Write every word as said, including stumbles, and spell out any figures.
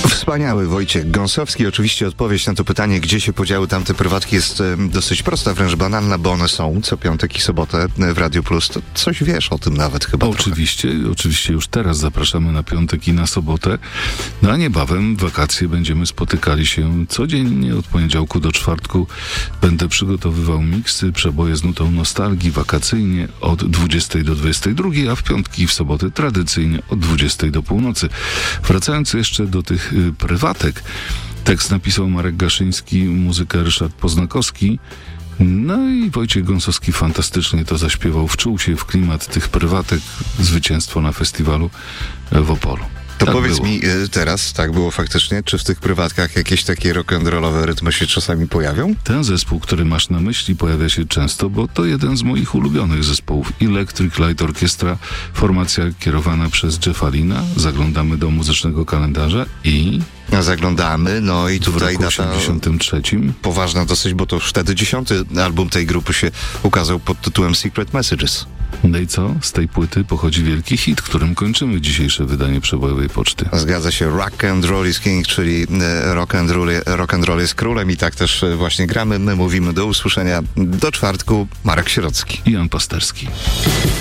Wspaniały Wojciech Gąsowski. Oczywiście odpowiedź na to pytanie, gdzie się podziały tamte prywatki, jest e, dosyć prosta, wręcz banalna, bo one są co piątek i sobotę w Radio Plus. To coś wiesz o tym nawet chyba. Oczywiście, trochę. oczywiście już teraz zapraszamy na piątek i na sobotę. No a niebawem w wakacje będziemy spotykali się codziennie od poniedziałku do czwartku. Będę przygotowywał miksy, przeboje z nutą nostalgii wakacyjnie od dwudziestej do dwudziestej drugiej, a w piątki i w soboty tradycyjnie od dwudziestej do północy. Wracając jeszcze do tych y, prywatek, tekst napisał Marek Gaszyński, muzykę Ryszard Poznakowski. No i Wojciech Gąsowski fantastycznie to zaśpiewał, wczuł się w klimat tych prywatek, zwycięstwo na festiwalu w Opolu. To tak powiedz było. mi y, teraz, tak było faktycznie, czy w tych prywatkach jakieś takie rock'n'rollowe rytmy się czasami pojawią? Ten zespół, który masz na myśli, pojawia się często, bo to jeden z moich ulubionych zespołów. Electric Light Orchestra, formacja kierowana przez Jeffa Lynna. Zaglądamy do muzycznego kalendarza i... Zaglądamy, no i w tutaj roku data osiemdziesiątym trzecim poważna dosyć, bo to już wtedy dziesiąty album tej grupy się ukazał pod tytułem Secret Messages. No i co? Z tej płyty pochodzi wielki hit, którym kończymy dzisiejsze wydanie Przebojowej Poczty. Zgadza się, Rock and Roll is King, czyli e, rock and, roll, rock and roll jest królem i tak też e, właśnie gramy. My mówimy do usłyszenia do czwartku. Marek Sierocki I Jan Pasterski.